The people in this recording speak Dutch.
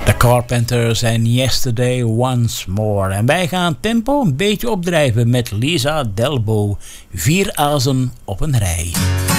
The Carpenters en Yesterday Once More. En wij gaan tempo een beetje opdrijven met Lisa Delbo. 4 azen op een rij.